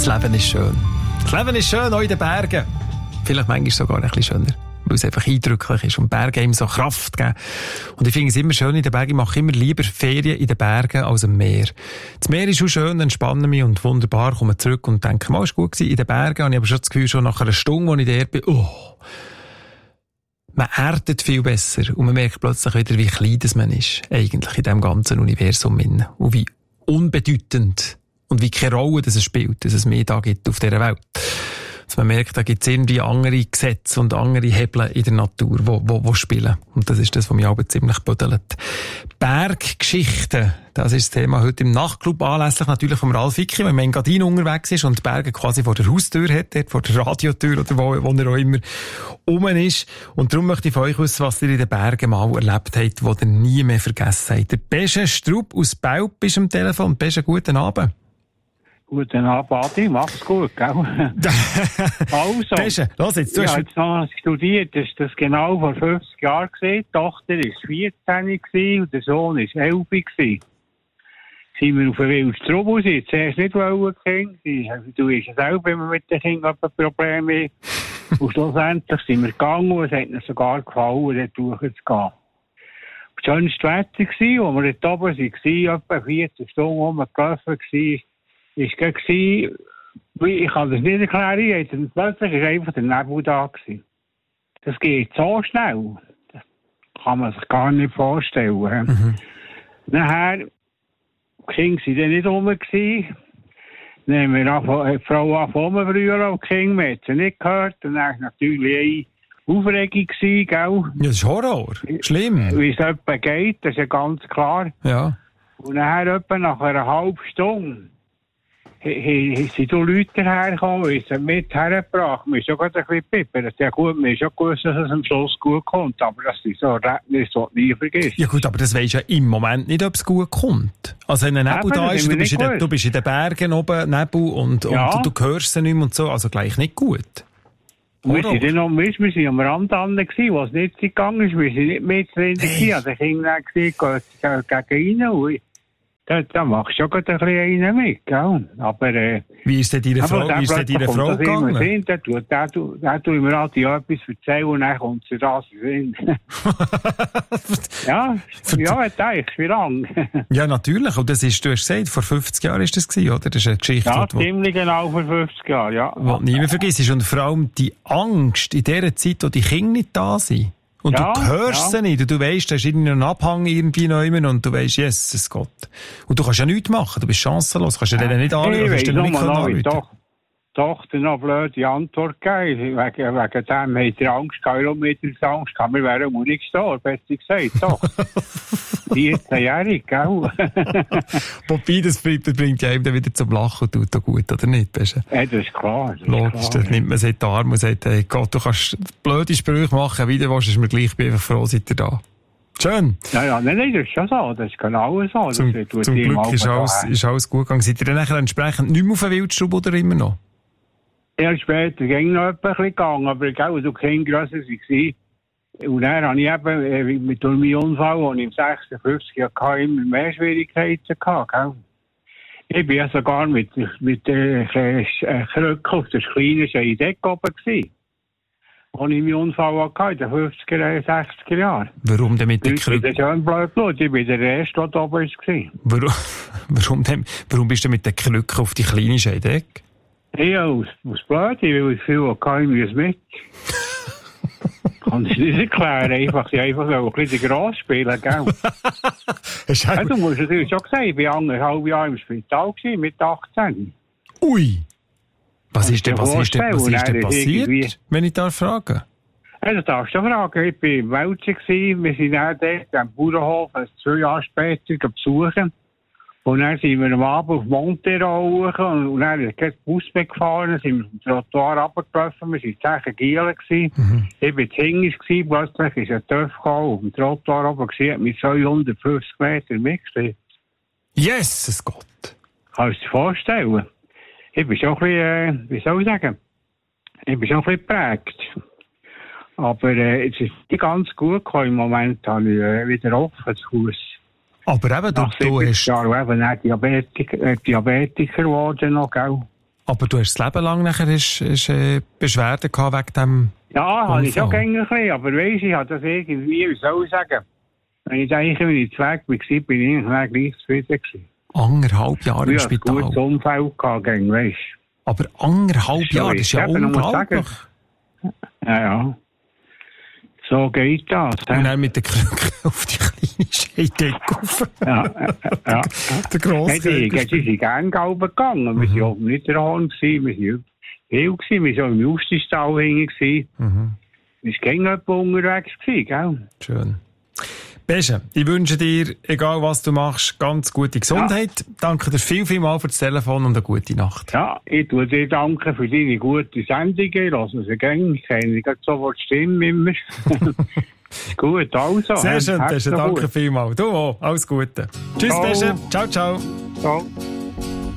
Das Leben ist schön. Das Leben ist schön, auch in den Bergen. Vielleicht manchmal sogar ein bisschen schöner, weil es einfach eindrücklich ist und Berge ihm so Kraft geben. Und ich finde es immer schön in den Bergen. Ich mache immer lieber Ferien in den Bergen als am Meer. Das Meer ist schon schön, entspanne mich und wunderbar, komme zurück und denke, mal, ist gut gewesen. In den Bergen habe ich aber schon das Gefühl, schon nach einer Stunde, wo ich dort bin, man erdet viel besser und man merkt plötzlich wieder, wie klein das man ist, eigentlich in diesem ganzen Universum. Und wie unbedeutend und wie keine Rolle das es spielt, dass es mehr da gibt auf dieser Welt. Dass man merkt, da gibt es irgendwie andere Gesetze und andere Hebel in der Natur, die spielen. Und das ist das, was mich aber ziemlich büdelt. Berggeschichten, das ist das Thema heute im Nachtclub, anlässlich natürlich vom Ralf Icki, wenn man in Engadin unterwegs ist und die Berge quasi vor der Haustür hat, dort vor der Radiotür oder wo er auch immer rum ist. Und darum möchte ich von euch wissen, was ihr in den Bergen mal erlebt habt, was ihr nie mehr vergessen habt. Der Besche Strupp aus Belp ist am Telefon. Besche, guten Abend. Guten Abend, Adi. Mach's gut, gell? Also, Besche, los jetzt. Ich habe jetzt noch studiert, das ist das genau vor 50 Jahren gewesen. Die Tochter war 14 gewesen und der Sohn war 11 gewesen. Sind wir auf den Wildstrub raus, zuerst nicht wollen Kind. Du weißt ja selber, wenn man mit den Kindern ein Problem hat. Und schlussendlich sind wir gegangen und es hat ihnen sogar gefallen, dort durchzugehen. Das schönste Wetter war, wo wir dort oben waren, etwa 14 Stunden rumgelaufen war, ich kann das nicht erklären, plötzlich war einfach der Nebel da gewesen. Das geht so schnell. Das kann man sich gar nicht vorstellen. Mhm. Nachher, die Kinder waren dann nicht rum gewesen. Dann haben wir die Frau angefangen früher auf die Kinder, man hat sie nicht gehört. Und dann war natürlich eine Aufregung gewesen, gell? Ja, das ist Horror. Schlimm. Wie es etwa geht, das ist ja ganz klar. Ja. Und nachher etwa nach einer halben Stunde sind so Leute hergekommen, die sind mit hergebracht. Wir sind schon gerade ein bisschen pippert. Ja gut, wir haben schon gewusst, dass es am Schluss gut kommt, aber das ist so ein Erlebnis, das du nie vergisst. Ja gut, aber das weisst ja im Moment nicht, ob es gut kommt. Also wenn ein Nebel da ist, du bist in den Bergen oben, Nebel, und du hörst sie nicht mehr und so, also gleich nicht gut. Wir sind am Rand dran gewesen, wo es nicht gegangen ist. Wir sind nicht mit drin gewesen. Also ich habe gesehen, gegen rein. Da machst du schon ein bisschen einen mit, gell? Aber, wie ist denn deine Frau gegangen? Da tue ich mir halt etwas erzählen und dann kommt sie das in. Ja, wie lang? Ja, natürlich. Und das ist, du hast gesagt, vor 50 Jahren ist das gewesen, oder? Das ist eine Geschichte. Ja, ziemlich genau vor 50 Jahren, ja. Was du nie mehr vergisst. Und vor allem die Angst in der Zeit, wo die Kinder nicht da sind. Und du hörst sie nicht. Und du weisst, da ist irgendein Abhang irgendwie neu und du weisst, Jesus Gott. Und du kannst ja nichts machen. Du bist chancenlos. Kannst ja denen nicht anrufen. Ich weiss nur doch noch blöde Antwort gegeben. Wegen dem hat er Angst gehabt. Warum hat er Angst gehabt? Wir wären mutig gestorben, besser gesagt. Doch. 14-jährig, gell? Wobei, das bringt ja eben wieder zum Lachen und tut auch gut, oder nicht? Ja, das ist klar. Logisch, das nimmt man sich in die Arme und sagt, hey Gott, du kannst blöde Sprüche machen, wie du willst, ist mir gleich, ich bin einfach froh, seid ihr da. Schön. Ja, nein, das ist schon so. Das ist genau so. Zum Glück ist alles gut gegangen. Seid ihr dann nachher entsprechend nicht mehr auf den Wildstrub oder immer noch? Ja, später ging noch ein bisschen gegangen, aber gell, du kein grösser war. Und dann habe ich eben mit meinem Unfall, als ich im 56 hatte, immer mehr Schwierigkeiten gehabt. Gell? Ich war ja sogar mit der Krücke auf der kleinen Scheidecke oben gewesen. Als ich meinen Unfall hatte, in den 50er, 60er Jahren. Warum denn mit der Krücke? Das ist ja ein Blödblut. Ich bin der Erste, der oben war. Warum bist du mit der Krücke auf die kleine Scheidecke? Ja, aus Blöd, weil ich viel hatte, ich muss mit. Kann ich nicht erklären, einfach ein bisschen gross spielen, gell? Ja, du musst natürlich schon sagen, ich war 1,5 Jahre im Spital gewesen, mit 18. Ui! Was ist denn passiert, wenn ich darf fragen? Ja, das darfst du fragen. Ich war im Welschen, wir sind dann dort am Bauernhof 2 Jahre später besuchen. Und dann sind wir am Abend auf Montero hoch und dann ist kein Bus mehr gefahren, sind wir vom Trottoir runtergelaufen, wir waren 10 Gielen gewesen. Ich war hinten, plötzlich ist ein Töff gekommen, auf dem Trottoir oben gewesen, hat mit 250 Metern mitgeschleppt. Jesus Gott! Kannst du dir vorstellen? Ich bin schon ein bisschen, wie soll ich sagen, ich bin schon ein bisschen geprägt. Aber es ist nicht ganz gut gekommen. Im Moment habe ich wieder offen zu Hause. Aber eben, du hast... Jahren eben Diabetiker geworden noch, gell? Aber du hast das Leben lang nachher Beschwerden gehabt wegen dem. Ja, habe ich auch gerne ein bisschen, aber weiss, ich habe das irgendwie, wie soll ich sagen, wenn ich denke, wenn ich zu weg war, bin ich eigentlich gleich zufrieden gewesen. 1,5 Jahre im Spital. Ich hatte ein gutes Umfeld gehabt, weißt du. Aber 1,5 Jahre, das ist ja unglaublich. Ja. So geht das. Und dann mit der Krücke auf die kleine Scheidecke rauf. Ja. Der grosse Krücke. Sie sind gerne gelben gegangen. Wir waren oben nicht daran, wir waren viel. Wir waren im Justistal hinten. Wir waren gegen jemanden unterwegs, gell? Schön. Beste, ich wünsche dir, egal was du machst, ganz gute Gesundheit. Ja. Danke dir vielmals für das Telefon und eine gute Nacht. Ja, ich tue dir danken für deine gute Sendung. Ich lasse sie gerne. Ich kenne nicht sofort die Stimme immer. Ist gut, also. Sehr schön, Beste. Danke vielmals. Du auch. Alles Gute. Tschüss, Beste. Ciao, ciao. Ciao.